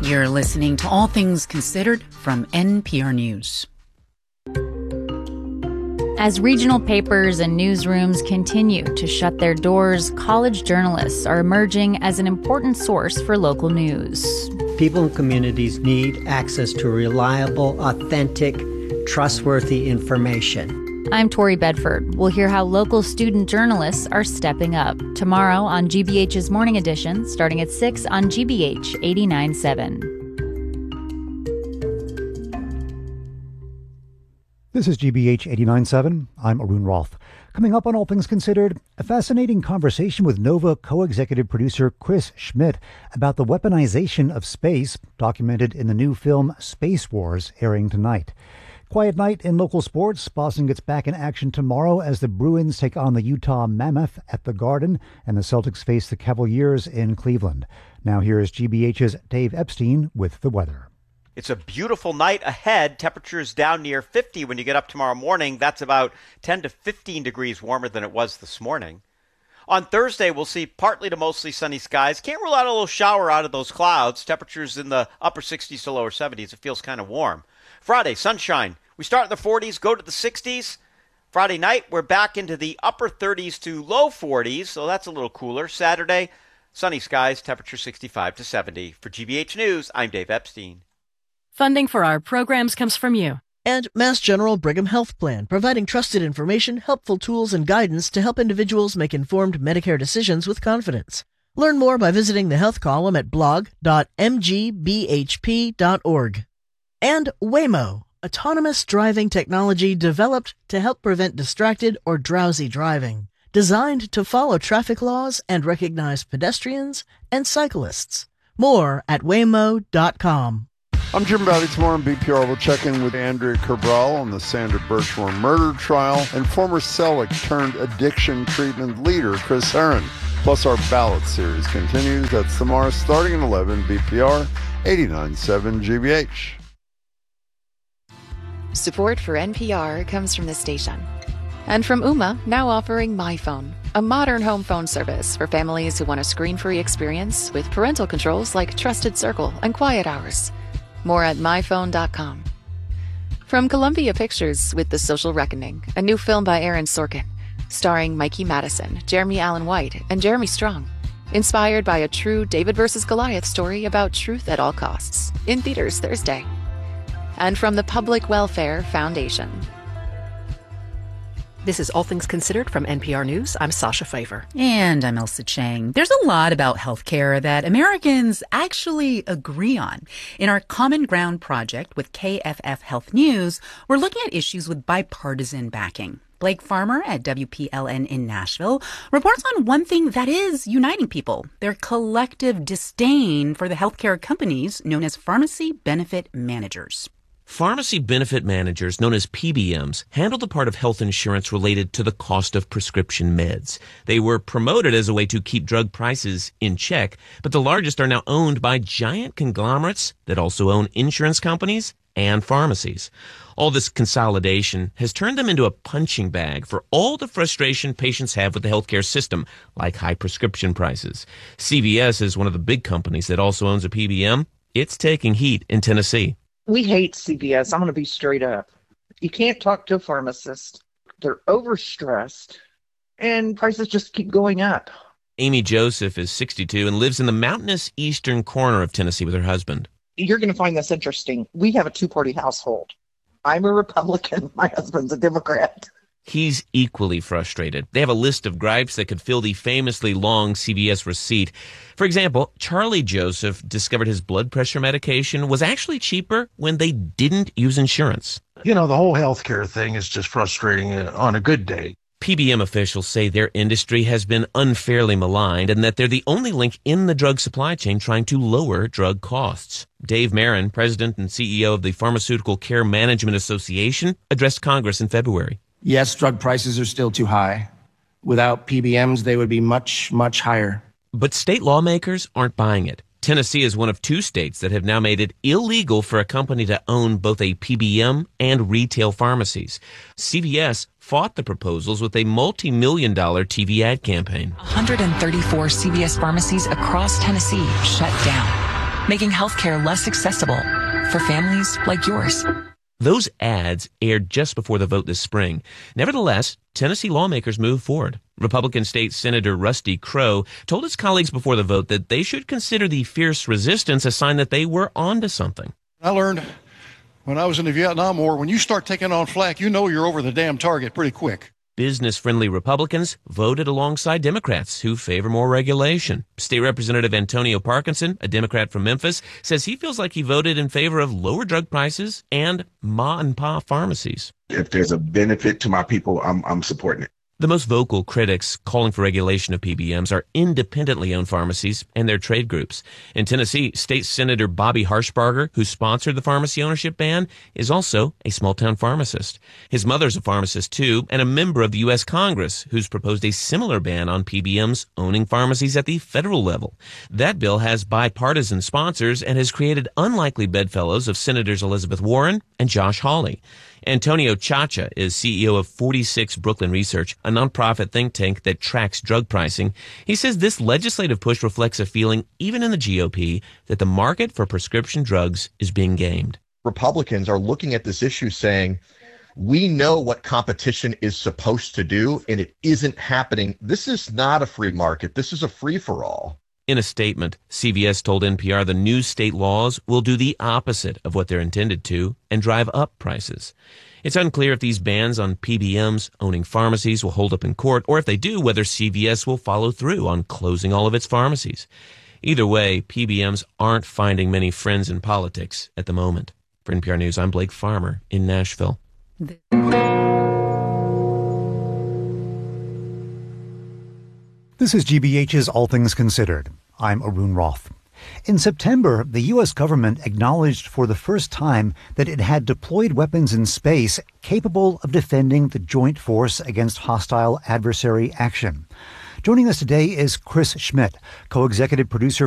You're listening to All Things Considered from NPR News. As regional papers and newsrooms continue to shut their doors, college journalists are emerging as an important source for local news. People in communities need access to reliable, authentic, trustworthy information. I'm Tori Bedford. We'll hear how local student journalists are stepping up tomorrow on GBH's Morning Edition, starting at 6 on GBH 89.7. This is GBH 89.7. I'm Arun Roth. Coming up on All Things Considered, a fascinating conversation with Nova co-executive producer Chris Schmidt about the weaponization of space, documented in the new film Space Wars, airing tonight. Quiet night in local sports. Boston gets back in action tomorrow as the Bruins take on the Utah Mammoth at the Garden, and the Celtics face the Cavaliers in Cleveland. Now here is GBH's Dave Epstein with the weather. It's a beautiful night ahead. Temperatures down near 50 when you get up tomorrow morning. That's about 10 to 15 degrees warmer than it was this morning. On Thursday, we'll see partly to mostly sunny skies. Can't rule out a little shower out of those clouds. Temperatures in the upper 60s to lower 70s. It feels kind of warm. Friday, sunshine. We start in the 40s, go to the 60s. Friday night, we're back into the upper 30s to low 40s, so that's a little cooler. Saturday, sunny skies, temperature 65 to 70. For GBH News, I'm Dave Epstein. Funding for our programs comes from you. And Mass General Brigham Health Plan, providing trusted information, helpful tools, and guidance to help individuals make informed Medicare decisions with confidence. Learn more by visiting the health column at blog.mgbhp.org. And Waymo, autonomous driving technology developed to help prevent distracted or drowsy driving, designed to follow traffic laws and recognize pedestrians and cyclists. More at waymo.com. I'm Jim Bowdy. Tomorrow on BPR, we'll check in with Andrea Cabral on the Sandra Birchmore murder trial and former Selleck turned addiction treatment leader Chris Herron. Plus, our ballot series continues. That's tomorrow starting at 11, BPR 89.7 GBH. Support for NPR comes from this station. And from Ooma, now offering MyPhone, a modern home phone service for families who want a screen-free experience with parental controls like Trusted Circle and Quiet Hours. More at myphone.com. From Columbia Pictures with The Social Reckoning, a new film by Aaron Sorkin, starring Mikey Madison, Jeremy Allen White, and Jeremy Strong. Inspired by a true David versus Goliath story about truth at all costs. In theaters Thursday. And from the Public Welfare Foundation. This is All Things Considered from NPR News. I'm Sasha Pfeiffer. And I'm Elsa Chang. There's a lot about healthcare that Americans actually agree on. In our Common Ground project with KFF Health News, we're looking at issues with bipartisan backing. Blake Farmer at WPLN in Nashville reports on one thing that is uniting people, their collective disdain for the healthcare companies known as pharmacy benefit managers. Pharmacy benefit managers, known as PBMs, handle the part of health insurance related to the cost of prescription meds. They were promoted as a way to keep drug prices in check, but the largest are now owned by giant conglomerates that also own insurance companies and pharmacies. All this consolidation has turned them into a punching bag for all the frustration patients have with the healthcare system, like high prescription prices. CVS is one of the big companies that also owns a PBM. It's taking heat in Tennessee. We hate CVS. I'm going to be straight up. You can't talk to a pharmacist. They're overstressed, and prices just keep going up. Amy Joseph is 62 and lives in the mountainous eastern corner of Tennessee with her husband. You're going to find this interesting. We have a two-party household. I'm a Republican. My husband's a Democrat. He's equally frustrated. They have a list of gripes that could fill the famously long CVS receipt. For example, Charlie Joseph discovered his blood pressure medication was actually cheaper when they didn't use insurance. You know, the whole healthcare thing is just frustrating on a good day. PBM officials say their industry has been unfairly maligned and that they're the only link in the drug supply chain trying to lower drug costs. Dave Marin, president and CEO of the Pharmaceutical Care Management Association, addressed Congress in February. Yes, drug prices are still too high. Without PBMs, they would be much, much higher. But state lawmakers aren't buying it. Tennessee is one of 2 states that have now made it illegal for a company to own both a PBM and retail pharmacies. CVS fought the proposals with a multi-million-dollar TV ad campaign. 134 CVS pharmacies across Tennessee shut down. making healthcare less accessible for families like yours. Those ads aired just before the vote this spring. Nevertheless, Tennessee lawmakers moved forward. Republican State Senator Rusty Crowe told his colleagues before the vote that they should consider the fierce resistance a sign that they were onto something. I learned when I was in the Vietnam War, when you start taking on flak, you know you're over the damn target pretty quick. Business-friendly Republicans voted alongside Democrats who favor more regulation. State Representative Antonio Parkinson, a Democrat from Memphis, says he feels like he voted in favor of lower drug prices and ma-and-pa pharmacies. If there's a benefit to my people, I'm supporting it. The most vocal critics calling for regulation of PBMs are independently owned pharmacies and their trade groups. In Tennessee, State Senator Bobby Harshbarger, who sponsored the pharmacy ownership ban, is also a small-town pharmacist. His mother's a pharmacist, too, and a member of the U.S. Congress, who's proposed a similar ban on PBMs owning pharmacies at the federal level. That bill has bipartisan sponsors and has created unlikely bedfellows of Senators Elizabeth Warren and Josh Hawley. Antonio Chacha is CEO of 46 Brooklyn Research, a nonprofit think tank that tracks drug pricing. He says this legislative push reflects a feeling, even in the GOP, that the market for prescription drugs is being gamed. Republicans are looking at this issue saying, we know what competition is supposed to do, and it isn't happening. This is not a free market. This is a free-for-all. In a statement, CVS told NPR the new state laws will do the opposite of what they're intended to and drive up prices. It's unclear if these bans on PBMs owning pharmacies will hold up in court, or if they do, whether CVS will follow through on closing all of its pharmacies. Either way, PBMs aren't finding many friends in politics at the moment. For NPR News, I'm Blake Farmer in Nashville. This is GBH's All Things Considered. I'm Arun Roth. In September, the U.S. government acknowledged for the first time that it had deployed weapons in space capable of defending the joint force against hostile adversary action. Joining us today is Chris Schmidt, co-executive producer